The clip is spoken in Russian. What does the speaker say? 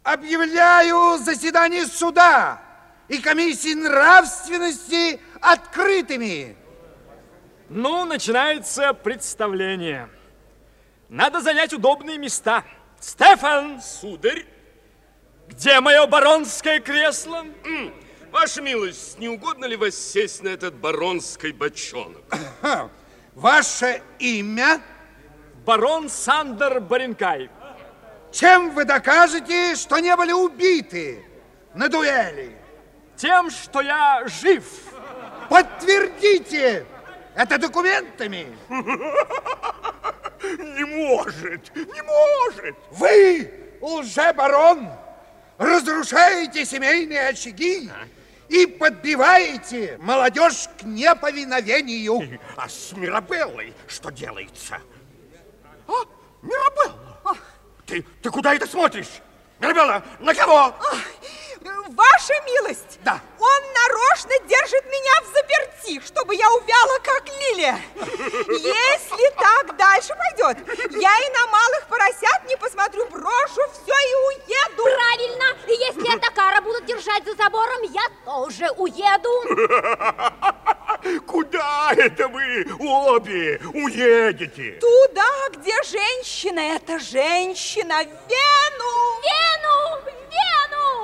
Объявляю заседание суда и комиссии нравственности открытыми. Ну, начинается представление. Надо занять удобные места. Стефан! Сударь? Где мое баронское кресло? Ваша милость, не угодно ли вас сесть на этот баронский бочонок? Ваше имя? Барон Сандер Баренкай. Чем вы докажете, что не были убиты на дуэли? Тем, что я жив. Подтвердите это документами. Не может, не может. Вы, лже-барон, разрушаете семейные очаги и подбиваете молодежь к неповиновению. А с Мирабеллой что делается? А, Мирабелла? Ты куда это смотришь? Мирабелла, на кого? Ваша милость, да. Он нарочно держит меня в заперти, чтобы я увяла, как лилия. Если так дальше пойдет, я и на малых поросят не посмотрю, брошу все и уеду. Правильно, и если Атакара будут держать за забором, я тоже уеду. Куда это вы обе уедете? Туда, где женщина, это женщина, в Вену.